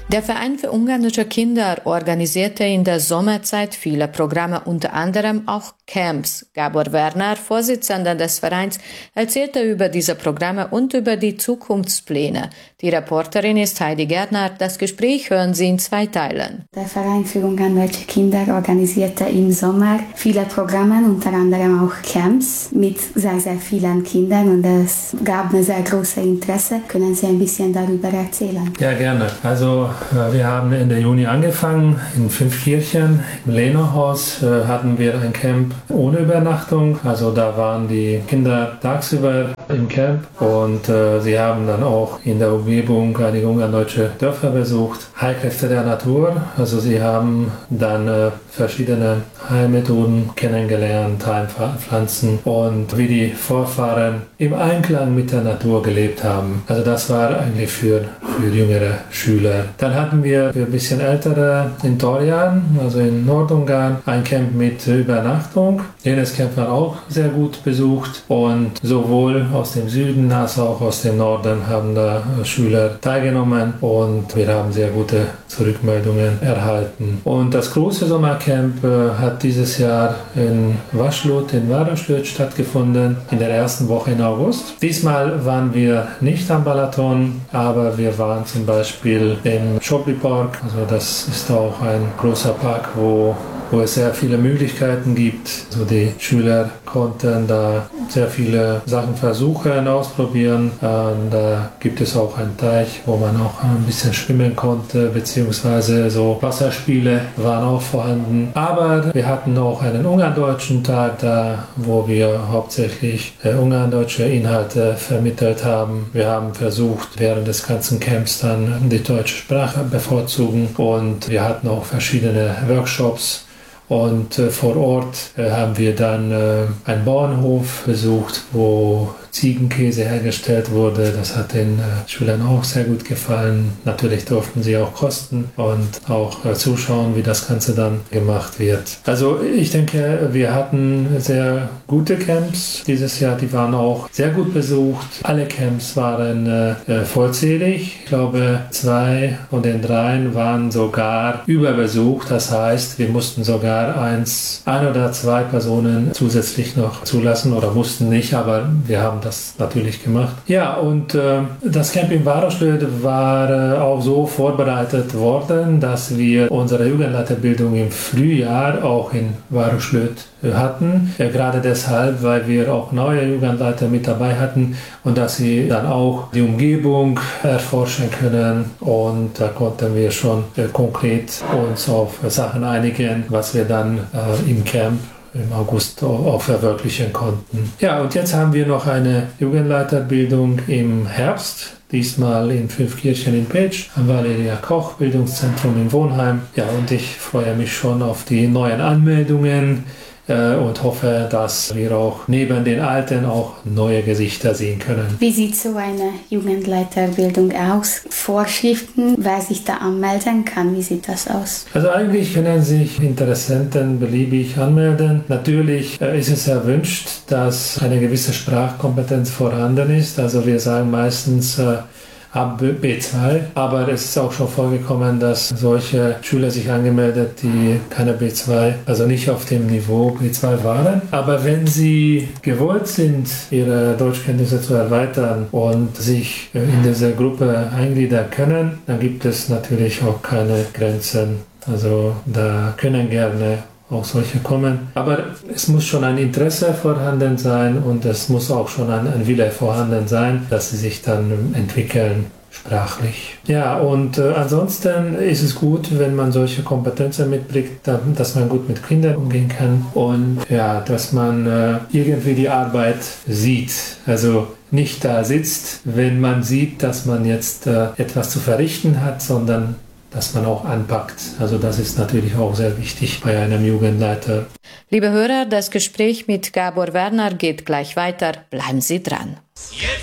Der Verein für ungarische Kinder organisierte in der Sommerzeit viele Programme, unter anderem auch Camps. Gábor Werner, Vorsitzender des Vereins, erzählte über diese Programme und über die Zukunftspläne. Die Reporterin ist Heidi Gärtner. Das Gespräch hören Sie in 2 Teilen. Der Verein für ungarische Kinder organisierte im Sommer viele Programme, unter anderem auch Camps mit sehr, sehr vielen Kindern, und es gab ein sehr großes Interesse. Können Sie ein bisschen darüber erzählen? Ja, gerne. Also wir haben Ende Juni angefangen in 5 Kirchen. Im Lehnerhaus hatten wir ein Camp ohne Übernachtung. Also da waren die Kinder tagsüber im Camp, und sie haben dann auch in der Umgebung einige ungardeutsche Dörfer besucht. Heilkräfte der Natur, also sie haben dann verschiedene Heilmethoden kennengelernt, Heilpflanzen und wie die Vorfahren im Einklang mit der Natur gelebt haben. Also das war eigentlich für jüngere Schüler. Dann hatten wir für ein bisschen ältere in Torjan, also in Nordungarn, ein Camp mit Übernachtung. Jenes Camp war auch sehr gut besucht, und sowohl aus dem Süden als auch aus dem Norden haben da Schüler teilgenommen, und wir haben sehr gute Zurückmeldungen erhalten. Und das große Sommercamp hat dieses Jahr in Vaslud, in Városliget stattgefunden, in der ersten Woche in August. Diesmal waren wir nicht am Balaton, aber wir waren zum Beispiel im Soply Park. Also das ist auch ein großer Park, wo es sehr viele Möglichkeiten gibt. Also die Schüler konnten da sehr viele Sachen versuchen, ausprobieren. Da gibt es auch einen Teich, wo man auch ein bisschen schwimmen konnte, beziehungsweise so Wasserspiele waren auch vorhanden. Aber wir hatten auch einen ungardeutschen Tag da, wo wir hauptsächlich ungardeutsche Inhalte vermittelt haben. Wir haben versucht, während des ganzen Camps dann die deutsche Sprache bevorzugen, und wir hatten auch verschiedene Workshops. Und vor Ort haben wir dann einen Bauernhof besucht, wo Ziegenkäse hergestellt wurde. Das hat den Schülern auch sehr gut gefallen. Natürlich durften sie auch kosten und auch zuschauen, wie das Ganze dann gemacht wird. Also ich denke, wir hatten sehr gute Camps dieses Jahr. Die waren auch sehr gut besucht. Alle Camps waren vollzählig. Ich glaube, 2 von den 3 waren sogar überbesucht. Das heißt, wir mussten sogar ein oder 2 Personen zusätzlich noch zulassen, oder mussten nicht, aber wir haben das natürlich gemacht. Ja, und das Camp in Városliget war auch so vorbereitet worden, dass wir unsere Jugendleiterbildung im Frühjahr auch in Városliget hatten. Gerade deshalb, weil wir auch neue Jugendleiter mit dabei hatten, und dass sie dann auch die Umgebung erforschen können, und da konnten wir schon konkret uns auf Sachen einigen, was wir dann im Camp im August auch verwirklichen konnten. Ja, und jetzt haben wir noch eine Jugendleiterbildung im Herbst. Diesmal in 5 Kirchen in Pécs, am Valeria Koch Bildungszentrum in Wohnheim. Ja, und ich freue mich schon auf die neuen Anmeldungen und hoffe, dass wir auch neben den Alten auch neue Gesichter sehen können. Wie sieht so eine Jugendleiterbildung aus? Vorschriften, wer sich da anmelden kann, wie sieht das aus? Also eigentlich können sich Interessenten beliebig anmelden. Natürlich ist es erwünscht, dass eine gewisse Sprachkompetenz vorhanden ist. Also wir sagen meistens ab B2, aber es ist auch schon vorgekommen, dass solche Schüler sich angemeldet, die keine B2, also nicht auf dem Niveau B2 waren. Aber wenn sie gewollt sind, ihre Deutschkenntnisse zu erweitern und sich in diese Gruppe eingliedern können, dann gibt es natürlich auch keine Grenzen. Also da können gerne auch solche kommen. Aber es muss schon ein Interesse vorhanden sein, und es muss auch schon ein Wille vorhanden sein, dass sie sich dann entwickeln, sprachlich. Ja, und ansonsten ist es gut, wenn man solche Kompetenzen mitbringt, dass man gut mit Kindern umgehen kann, und ja, dass man irgendwie die Arbeit sieht. Also nicht da sitzt, wenn man sieht, dass man jetzt etwas zu verrichten hat, sondern dass man auch anpackt. Also das ist natürlich auch sehr wichtig bei einem Jugendleiter. Liebe Hörer, das Gespräch mit Gábor Werner geht gleich weiter. Bleiben Sie dran.